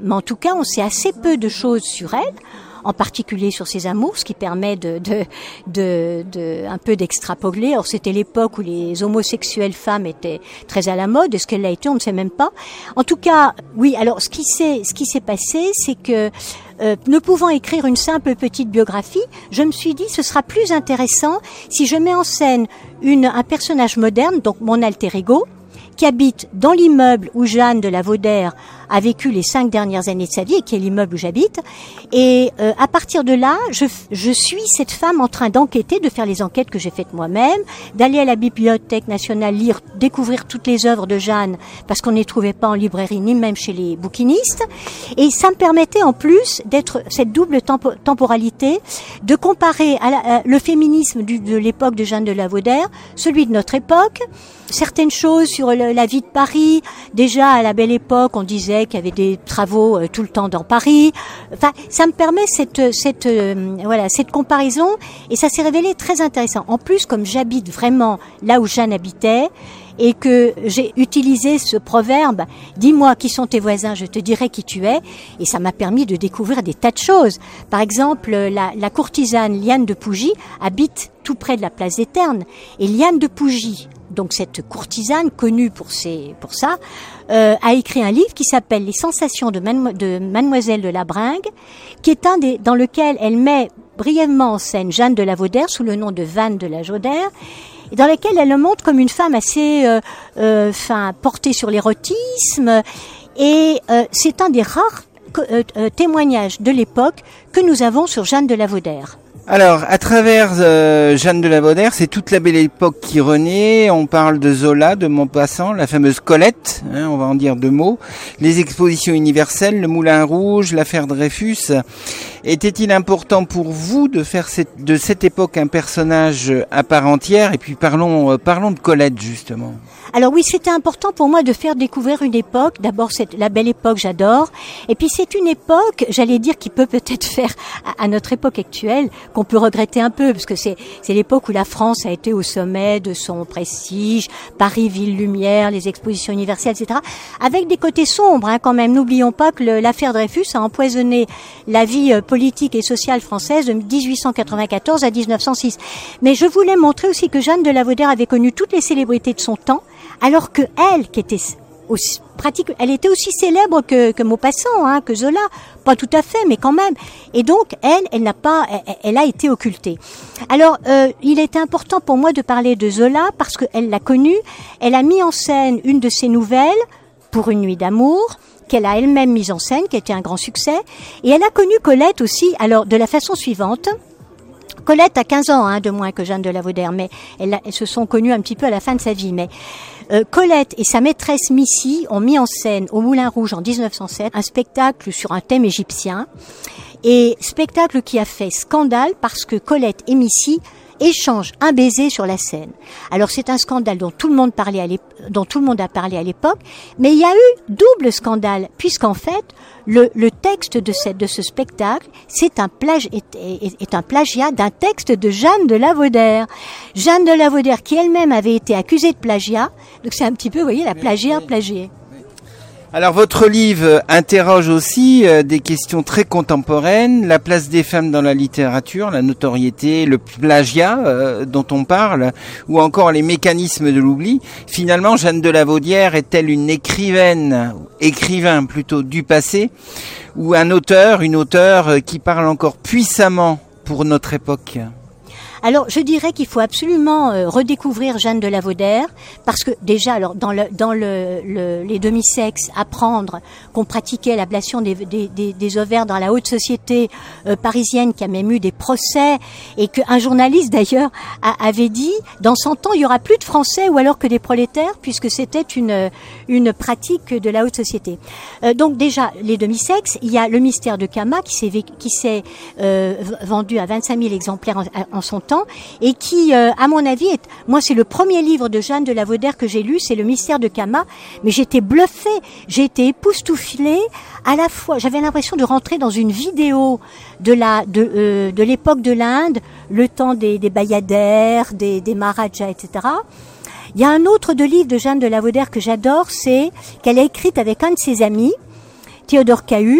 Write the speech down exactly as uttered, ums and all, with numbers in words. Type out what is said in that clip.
Mais en tout cas, on sait assez peu de choses sur elle, en particulier sur ses amours, ce qui permet de, de, de, de un peu d'extrapoler. Or, c'était l'époque où les homosexuelles femmes étaient très à la mode. Est-ce qu'elle l'a été? On ne sait même pas. En tout cas, oui. Alors, ce qui s'est, ce qui s'est passé, c'est que euh, ne pouvant écrire une simple petite biographie, je me suis dit, ce sera plus intéressant si je mets en scène une, un personnage moderne, donc mon alter ego, qui habite dans l'immeuble où Jeanne de la Vaudère a vécu les cinq dernières années de sa vie, et qui est l'immeuble où j'habite. Et euh, à partir de là, je, je suis cette femme en train d'enquêter, de faire les enquêtes que j'ai faites moi-même, d'aller à la Bibliothèque nationale lire, découvrir toutes les œuvres de Jeanne, parce qu'on ne les trouvait pas en librairie, ni même chez les bouquinistes. Et ça me permettait en plus d'être cette double tempo, temporalité, de comparer à la, à le féminisme du, de l'époque de Jeanne de la Vaudère, celui de notre époque, certaines choses sur le, la vie de Paris. Déjà, à la belle époque, on disait qu'il y avait des travaux euh, tout le temps dans Paris. Enfin, ça me permet cette, cette, euh, voilà, cette comparaison, et ça s'est révélé très intéressant. En plus, comme j'habite vraiment là où Jeanne habitait, et que j'ai utilisé ce proverbe « Dis-moi qui sont tes voisins, je te dirai qui tu es », et ça m'a permis de découvrir des tas de choses. Par exemple, la, la courtisane Liane de Pougy habite tout près de la place des Ternes, et Liane de Pougy, donc cette courtisane connue pour ses, pour ça, euh, a écrit un livre qui s'appelle « Les sensations de, Mano- de Mademoiselle de la Bringue », qui est un des, dans lequel elle met brièvement en scène Jeanne de la Vaudère sous le nom de Vanne de la Vaudère, et dans laquelle elle le montre comme une femme assez, euh, euh, enfin, portée sur l'érotisme. Et euh, c'est un des rares euh, euh, témoignages de l'époque que nous avons sur Jeanne de la Vaudère. Alors, à travers euh, Jeanne de la Vaudère, c'est toute la belle époque qui renaît. On parle de Zola, de Maupassant, la fameuse Colette, hein, on va en dire deux mots. Les expositions universelles, le Moulin Rouge, l'affaire Dreyfus. Était-il important pour vous de faire cette, de cette époque un personnage à part entière? Et puis parlons, euh, parlons de Colette, justement. Alors oui, c'était important pour moi de faire découvrir une époque. D'abord, c'est la belle époque, j'adore. Et puis c'est une époque, j'allais dire, qui peut peut-être faire à, à notre époque actuelle, qu'on peut regretter un peu, parce que c'est, c'est l'époque où la France a été au sommet de son prestige, Paris, ville lumière, les expositions universelles, et cetera. Avec des côtés sombres, hein, quand même. N'oublions pas que le, l'affaire Dreyfus a empoisonné la vie euh, politique et sociale française de dix-huit cent quatre-vingt-quatorze à dix-neuf cent six. Mais je voulais montrer aussi que Jeanne de la Vaudère avait connu toutes les célébrités de son temps, alors que elle, qui était aussi pratique, elle était aussi célèbre que, que Maupassant, hein, que Zola, pas tout à fait, mais quand même. Et donc, elle, elle n'a pas, elle, elle a été occultée. Alors, euh, il était important pour moi de parler de Zola parce qu'elle l'a connue. Elle a mis en scène une de ses nouvelles, Pour une nuit d'amour, qu'elle a elle-même mise en scène, qui a été un grand succès. Et elle a connu Colette aussi, alors de la façon suivante. Colette a quinze ans hein, de moins que Jeanne de la Vaudère, mais elles, elles se sont connues un petit peu à la fin de sa vie. Mais euh, Colette et sa maîtresse Missy ont mis en scène au Moulin Rouge en dix-neuf cent sept un spectacle sur un thème égyptien. Et spectacle qui a fait scandale parce que Colette et Missy échangent un baiser sur la scène. Alors c'est un scandale dont tout le monde parlait à dont tout le monde a parlé à l'époque, mais il y a eu double scandale puisqu'en fait le, le texte de cette de ce spectacle c'est un plage est, est, est un plagiat d'un texte de Jeanne de la Vaudère. Jeanne de la Vaudère qui elle-même avait été accusée de plagiat. Donc c'est un petit peu, vous voyez, la plagiat plagiée. Alors votre livre interroge aussi euh, des questions très contemporaines, la place des femmes dans la littérature, la notoriété, le plagiat euh, dont on parle, ou encore les mécanismes de l'oubli. Finalement, Jeanne de la Vaudère est-elle une écrivaine, écrivain plutôt du passé, ou un auteur, une auteure qui parle encore puissamment pour notre époque ? Alors, je dirais qu'il faut absolument euh, redécouvrir Jeanne de la Vaudère, parce que déjà, alors dans le dans le, le les demi-sexes, apprendre qu'on pratiquait l'ablation des, des, des, des ovaires dans la haute société euh, parisienne, qui a même eu des procès, et qu'un journaliste d'ailleurs a, avait dit, dans cent ans, il y aura plus de Français ou alors que des prolétaires, puisque c'était une une pratique de la haute société. Euh, donc déjà, les demi-sexes, il y a le mystère de Cama qui s'est qui s'est euh, vendu à vingt-cinq mille exemplaires en, en son temps. Et qui, euh, à mon avis, est, moi c'est le premier livre de Jeanne de la Vaudère que j'ai lu, c'est Le mystère de Cama, mais j'étais bluffée, j'ai été époustouflée, à la fois, j'avais l'impression de rentrer dans une vidéo de la de euh, de l'époque de l'Inde, le temps des, des bayadères, des, des maharajas, et cetera. Il y a un autre de livre de Jeanne de la Vaudère que j'adore, c'est qu'elle a écrit avec un de ses amis, Théodore Cahu